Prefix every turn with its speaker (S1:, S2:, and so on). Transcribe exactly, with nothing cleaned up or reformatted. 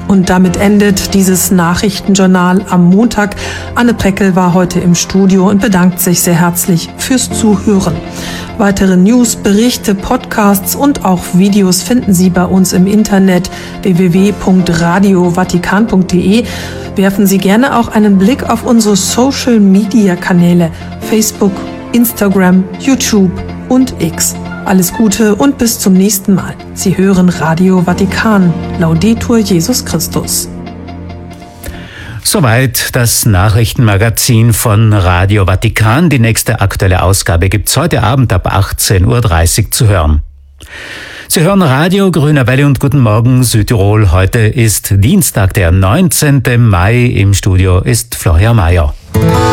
S1: Und damit endet dieses Nachrichtenjournal am Montag. Anne Preckel war heute im Studio und bedankt sich sehr herzlich fürs Zuhören. Weitere News, Berichte, Podcasts und auch Videos finden Sie bei uns im Internet w w w punkt radio vatikan punkt d e. Werfen Sie gerne auch einen Blick auf unsere Social-Media-Kanäle Facebook, Instagram, YouTube und X. Alles Gute und bis zum nächsten Mal. Sie hören Radio Vatikan. Laudetur Jesus Christus.
S2: Soweit das Nachrichtenmagazin von Radio Vatikan. Die nächste aktuelle Ausgabe gibt's heute Abend ab achtzehn Uhr dreißig zu hören. Sie hören Radio Grüner Welle und Guten Morgen Südtirol. Heute ist Dienstag, der neunzehnten Mai. Im Studio ist Florian Mayer.